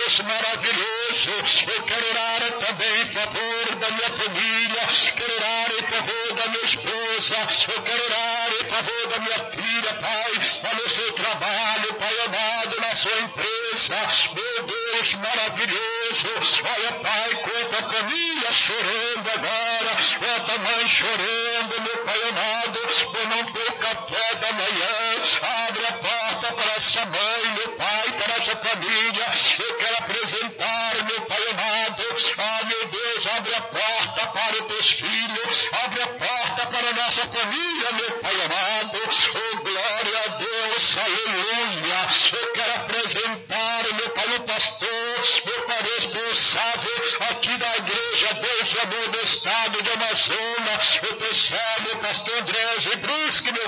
Deus maravilhoso, eu quero orar também em favor da minha família, quero orar em favor da minha esposa, eu quero orar em favor da minha filha, Pai, no seu trabalho, Pai amado, na sua empresa, meu Deus maravilhoso, olha, Pai, quanta família chorando agora, quanta mãe chorando, meu Pai amado, por não ter o café da manhã, abre a